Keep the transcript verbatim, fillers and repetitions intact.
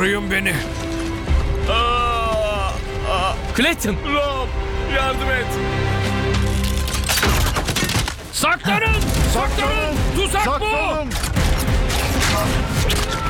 Koruyun beni. Aa, aa, Clayton! Rob, yardım et. Saklanın! Saklanın! Tuzak bu! Saklanın!